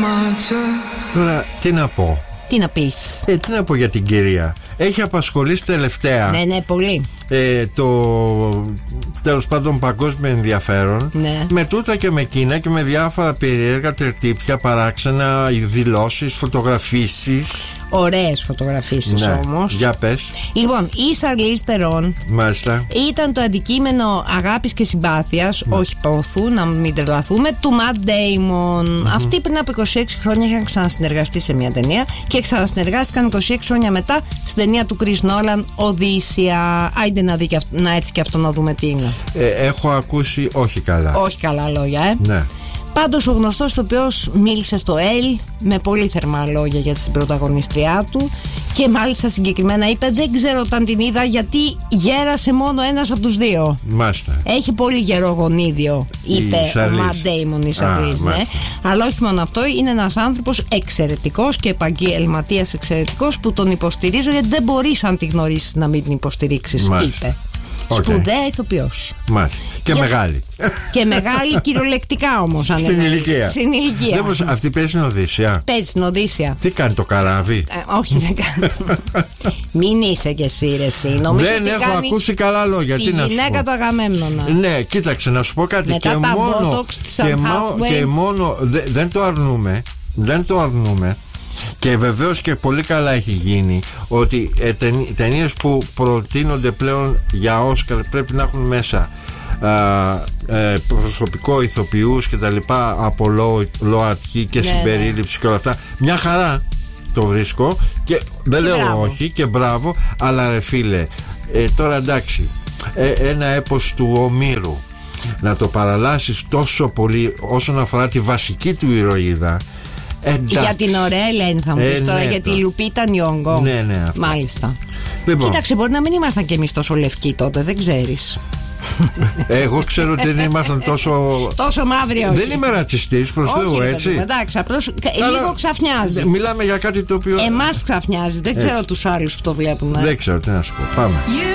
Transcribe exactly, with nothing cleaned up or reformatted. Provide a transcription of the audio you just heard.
Τώρα τι να πω. Τι να πεις. Ε, τι να πω για την κυρία. Έχει απασχολήσει τελευταία. Ναι, ναι, πολύ. Ε, το τέλος πάντων παγκόσμιο ενδιαφέρον. Ναι. Με τούτα και με εκείνα και με διάφορα περίεργα τερτύπια, παράξενα δηλώσεις, φωτογραφίσεις. Ωραίες φωτογραφίσεις, ναι. όμως. Για πες. Λοιπόν, η Charlize Theron Μάλιστα. ήταν το αντικείμενο αγάπης και συμπάθειας, ναι. όχι πόθου, να μην τρελαθούμε, του Matt Damon. Mm-hmm. Αυτοί πριν από είκοσι έξι χρόνια είχαν ξανασυνεργαστεί σε μια ταινία και ξανασυνεργάστηκαν είκοσι έξι χρόνια μετά στην ταινία του Chris Nolan, Οδύσσια. Άιντε να, δει και αυτό, να έρθει και αυτό να δούμε τι είναι. Ε, έχω ακούσει όχι καλά. Όχι καλά λόγια, ε. Ναι. Πάντως ο γνωστός ηθοποιός μίλησε στο Elle με πολύ θερμά λόγια για την πρωταγωνιστριά του και μάλιστα συγκεκριμένα είπε: δεν ξέρω όταν την είδα γιατί γέρασε μόνο ένας από τους δύο. Μάλιστα. Έχει πολύ γερό γονίδιο, είπε ο Matt Damon, η Charlize, ναι. Αλλά όχι μόνο αυτό, είναι ένας άνθρωπος εξαιρετικός και επαγγελματίας εξαιρετικός που τον υποστηρίζω γιατί δεν μπορείς αν τη γνωρίσεις να μην την υποστηρίξεις, μάλιστα. είπε. Okay. Σπουδαία ηθοποιός. Μάλιστα. Και για... μεγάλη. Και μεγάλη κυριολεκτικά όμως. Αν στην ηλικία. Στην ηλικία. Δεν πως, αυτή παίζει στην Οδύσσια. Παίζει στην Οδύσσια. Τι κάνει το καράβι. Ε, όχι, δεν κάνει. Μην είσαι κι εσύ, ρε εσύ. Νομίζω δεν έχω ακούσει καλά λόγια. Τι να σου πω. Γυναίκα του Αγαμέμνονα. Ναι, κοίταξε να σου πω κάτι. Μετά και, τα μόνο, και, μο, και μόνο. Δε, δεν το αρνούμε. Δεν το αρνούμε. Και βεβαίως και πολύ καλά έχει γίνει ότι ε, ταινίες που προτείνονται πλέον για Όσκαρ πρέπει να έχουν μέσα α, ε, προσωπικό ηθοποιούς και τα λοιπά από λο, ΛΟΑΤΚΙ και ναι, συμπερίληψη ναι. και όλα αυτά. Μια χαρά το βρίσκω και δεν και λέω μπράβο. Όχι και μπράβο, αλλά ρε φίλε, ε, τώρα εντάξει, ε, ένα έπος του Ομήρου να το παραλάσεις τόσο πολύ όσον αφορά τη βασική του ηρωίδα. Εντάξει. Για την ωραία Ελένη θα μου πεις ε, τώρα, ναι, για τη Λουπίτα Νιόγκο. Ναι, ναι, αυτό. Μάλιστα. Λοιπόν. Κοίταξε, μπορεί να μην ήμασταν κι εμείς τόσο λευκοί τότε, δεν ξέρεις. Εγώ ξέρω ότι δεν ήμασταν τόσο. Τόσο μαύροι, όχι. Δεν είμαι ρατσιστής, προς Θεού, έτσι. Εντάξει, απλώς λίγο ξαφνιάζει. Μιλάμε για κάτι το οποίο. Εμάς ξαφνιάζει, δεν ξέρω τους άλλους που το βλέπουν. Δεν ξέρω τι να σου πω. Πάμε.